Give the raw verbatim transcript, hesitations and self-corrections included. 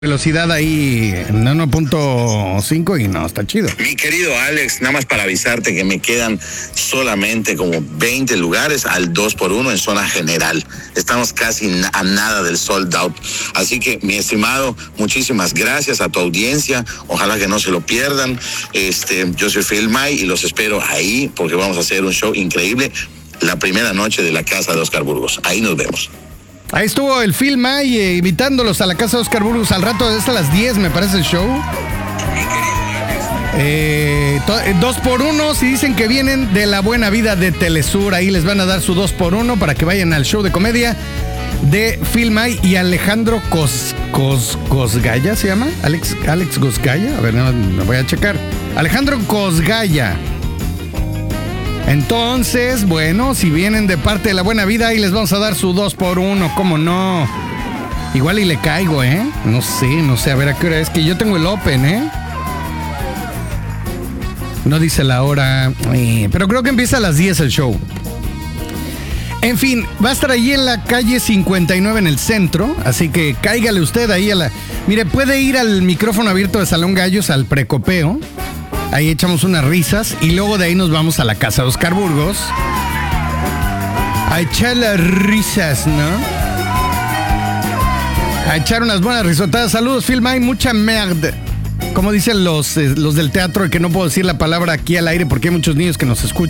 Velocidad ahí en uno punto cinco y no, está chido. Mi querido Alex, nada más para avisarte que me quedan solamente como veinte lugares al dos por uno en zona general. Estamos casi a nada del sold out. Así que, mi estimado, muchísimas gracias a tu audiencia. Ojalá que no se lo pierdan. Este, yo soy Phil May y los espero ahí porque vamos a hacer un show increíble la primera noche de la casa de Oscar Burgos. Ahí nos vemos. Ahí estuvo el Phil May eh, invitándolos a la casa de Oscar Burgos al rato, hasta las diez me parece el show. Eh, to, eh, dos por uno, si dicen que vienen de la buena vida de Telesur, ahí les van a dar su dos por uno para que vayan al show de comedia de Phil May y Alejandro Cos, Cos, Cosgaya, ¿se llama? Alex, Alex Cosgaya, a ver, no, no voy a checar. Alejandro Cosgaya. Entonces, bueno, si vienen de parte de la buena vida, ahí les vamos a dar su dos por uno, ¿cómo no? Igual y le caigo, ¿eh? No sé, no sé, a ver a qué hora es, que yo tengo el Open, ¿eh? No dice la hora, eh, pero creo que empieza a las diez el show. En fin, va a estar ahí en la calle cincuenta y nueve en el centro, así que cáigale usted ahí a la... Mire, puede ir al micrófono abierto de Salón Gallos, al precopeo. Ahí echamos unas risas y luego de ahí nos vamos a la casa de Oscar Burgos a echar las risas, ¿no? A echar unas buenas risotadas. Saludos, Phil May, mucha merde. Como dicen los, eh, los del teatro, que no puedo decir la palabra aquí al aire porque hay muchos niños que nos escuchan.